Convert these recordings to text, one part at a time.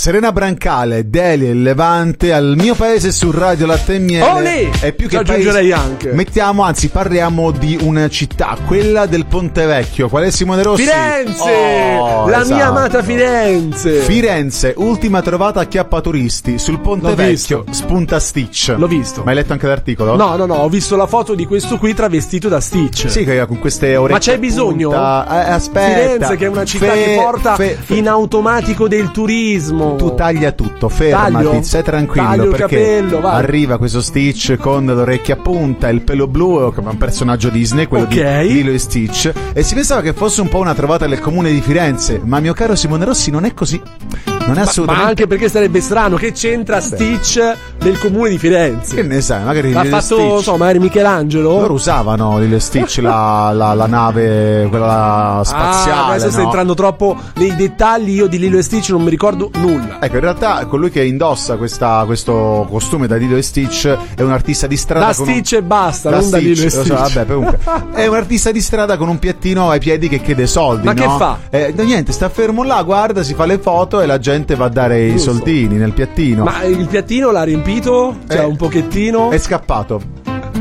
Serena Brancale, Delia e Levante al mio paese su Radio Latte e Miele. E più che aggiungerei anche. Parliamo di una città, quella del Ponte Vecchio. Qual è, Simone Rossi? Firenze! Mia amata Firenze. Firenze, ultima trovata a chiappaturisti sul Ponte Vecchio. Spunta Stitch. L'ho visto. Ma hai letto anche l'articolo? No, ho visto la foto di questo qui travestito da Stitch. Sì, che con queste orecchie. Ma c'è bisogno? Aspetta. Firenze, che è una città che porta in automatico del turismo. Tu taglia tutto, fermati, stai tranquillo. Taglio il perché capello, vai. Arriva questo Stitch con l'orecchia a punta, il pelo blu, come un personaggio Disney, quello di Lilo e Stitch. E si pensava che fosse un po' una trovata del comune di Firenze. Ma mio caro Simone Rossi, non è così. Non è assolutamente. Ma anche perché sarebbe strano. Che c'entra Stitch del comune di Firenze? Che ne sai, magari l'ha fatto, magari Michelangelo. Loro usavano Lilo e Stitch la nave, quella spaziale. Adesso stai entrando troppo nei dettagli. Io di Lilo e Stitch non mi ricordo nulla. Ecco, in realtà colui che indossa questo costume da Lilo e Stitch è un artista di strada. Da Stitch e basta, non da Lilo e Stitch. Vabbè, comunque è un artista di strada con un piattino ai piedi che chiede soldi. Ma no? che fa? Niente, sta fermo là, guarda, si fa le foto e la gente va a dare i soldini nel piattino. Ma il piattino l'ha riempito? Cioè un pochettino? È scappato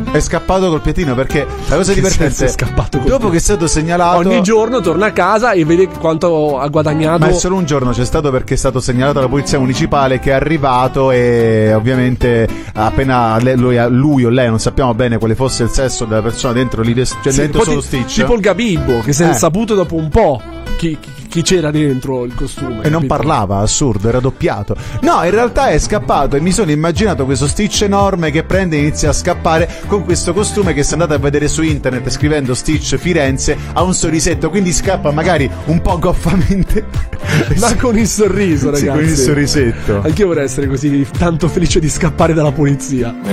col piattino, perché la cosa divertente è scappato dopo che è stato segnalato. Ogni giorno torna a casa e vede quanto ha guadagnato. Ma è solo un giorno c'è stato, perché è stato segnalato alla polizia municipale, che è arrivato e ovviamente appena lui o lei, non sappiamo bene quale fosse il sesso della persona dentro lì, cioè dentro solo Stitch, tipo il Gabibbo, che si è saputo dopo un po' chi c'era dentro il costume. E non parlava, assurdo, era doppiato. No, in realtà è scappato, e mi sono immaginato questo Stitch enorme che prende e inizia a scappare con questo costume, che se andate a vedere su internet scrivendo Stitch Firenze ha un sorrisetto, quindi scappa magari un po' goffamente, ma con il sorriso, ragazzi. Sì, con il sorrisetto. Anch'io vorrei essere così tanto felice di scappare dalla polizia.